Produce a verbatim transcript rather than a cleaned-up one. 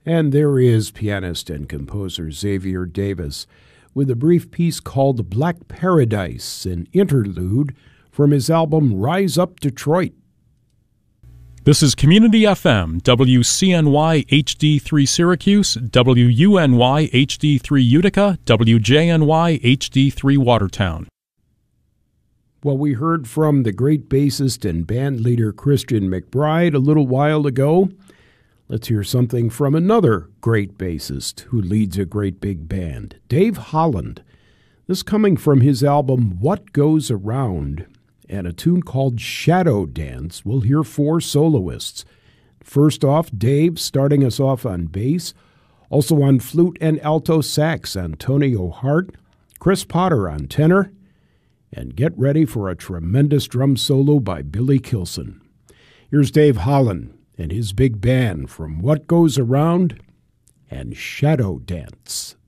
And there is pianist and composer Xavier Davis with a brief piece called Black Paradise, an interlude from his album Rise Up Detroit. This is Community F M, W C N Y H D three Syracuse, W U N Y H D three Utica, W J N Y H D three Watertown. Well, we heard from the great bassist and band leader Christian McBride a little while ago. Let's hear something from another great bassist who leads a great big band, Dave Holland. This coming from his album What Goes Around, and a tune called Shadow Dance. We'll hear four soloists. First off, Dave starting us off on bass. Also on flute and alto sax, Antonio Hart. Chris Potter on tenor. And get ready for a tremendous drum solo by Billy Kilson. Here's Dave Holland and his big band from What Goes Around and Shadow Dance.